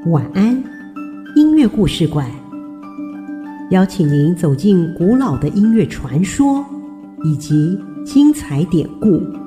晚安，音乐故事馆，邀请您走进古老的音乐传说以及精彩典故。